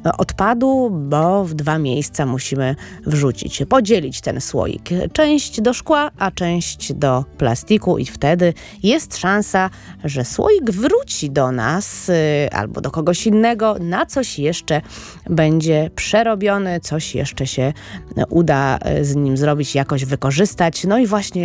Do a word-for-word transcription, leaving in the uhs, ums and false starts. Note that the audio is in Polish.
odpadu, bo w dwa miejsca musimy wrzucić, podzielić ten słoik. Część do szkła, a część do plastiku i wtedy jest szansa, że słoik wróci do nas albo do kogoś innego, na coś jeszcze będzie przerobiony, coś jeszcze się uda z nim zrobić, jakoś wykorzystać. No i właśnie